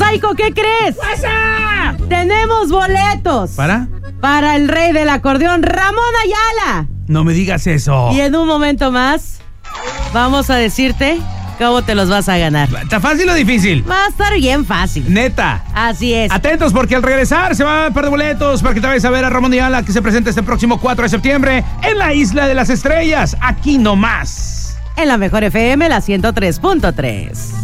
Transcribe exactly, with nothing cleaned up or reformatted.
Raico, ¿qué crees? ¡Pasa! Tenemos boletos. ¿Para? Para el rey del acordeón, Ramón Ayala. No me digas eso. Y en un momento más, vamos a decirte cómo te los vas a ganar. ¿Está fácil o difícil? Va a estar bien fácil. Neta. Así es. Atentos porque al regresar se van a par de boletos para que te vayas a ver a Ramón Ayala, que se presenta este próximo cuatro de septiembre en la Isla de las Estrellas. Aquí nomás. En la Mejor F M, la ciento tres punto tres.